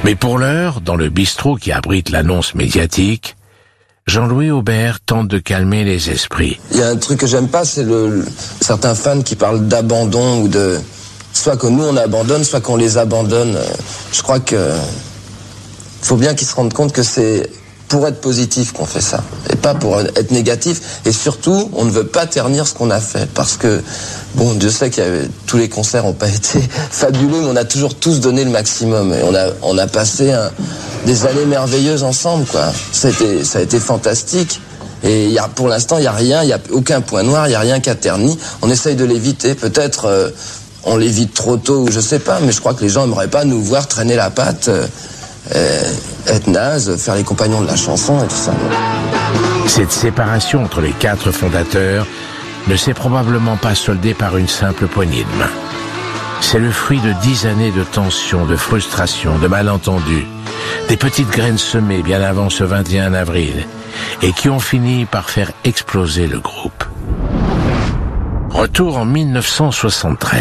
Mais pour l'heure, dans le bistrot qui abrite l'annonce médiatique, Jean-Louis Aubert tente de calmer les esprits. Il y a un truc que j'aime pas, c'est certains fans qui parlent d'abandon ou de... Soit que nous on abandonne, soit qu'on les abandonne. Je crois que faut bien qu'ils se rendent compte que c'est pour être positif qu'on fait ça, et pas pour être négatif. Et surtout, on ne veut pas ternir ce qu'on a fait, parce que, bon, Dieu sait que tous les concerts n'ont pas été fabuleux, mais on a toujours tous donné le maximum. Et on a passé des années merveilleuses ensemble, quoi. Ça a été fantastique. Et pour l'instant, il n'y a rien, il n'y a aucun point noir, il n'y a rien qui a terni. On essaye de l'éviter, peut-être... on l'évite trop tôt, ou je sais pas, mais je crois que les gens n'aimeraient pas nous voir traîner la patte, être naze, faire les compagnons de la chanson et tout ça. Cette séparation entre les 4 fondateurs ne s'est probablement pas soldée par une simple poignée de main. C'est le fruit de 10 années de tension, de frustration, de malentendus, des petites graines semées bien avant ce 21 avril, et qui ont fini par faire exploser le groupe. Retour en 1973.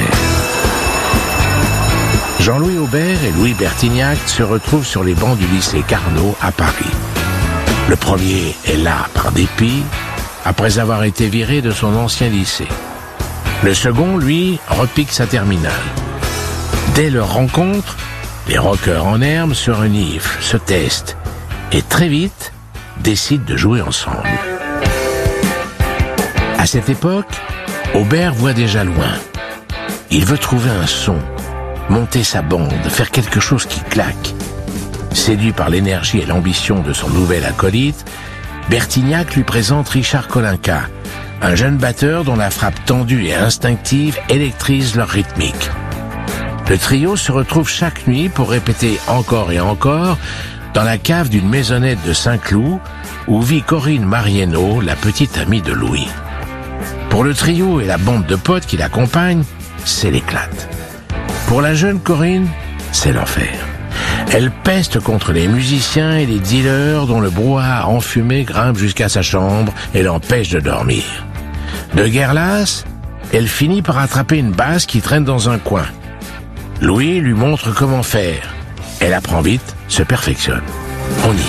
Jean-Louis Aubert et Louis Bertignac se retrouvent sur les bancs du lycée Carnot à Paris. Le premier est là par dépit, après avoir été viré de son ancien lycée. Le second, lui, repique sa terminale. Dès leur rencontre, les rockers en herbe se reniflent, se testent, et très vite, décident de jouer ensemble. À cette époque, Aubert voit déjà loin. Il veut trouver un son, monter sa bande, faire quelque chose qui claque. Séduit par l'énergie et l'ambition de son nouvel acolyte, Bertignac lui présente Richard Kolinka, un jeune batteur dont la frappe tendue et instinctive électrise leur rythmique. Le trio se retrouve chaque nuit pour répéter encore et encore dans la cave d'une maisonnette de Saint-Cloud où vit Corinne Marieno, la petite amie de Louis. Pour le trio et la bande de potes qui l'accompagnent, c'est l'éclate. Pour la jeune Corinne, c'est l'enfer. Elle peste contre les musiciens et les dealers dont le brouhaha enfumé grimpe jusqu'à sa chambre et l'empêche de dormir. De guerre lasse, elle finit par attraper une basse qui traîne dans un coin. Louis lui montre comment faire. Elle apprend vite, se perfectionne.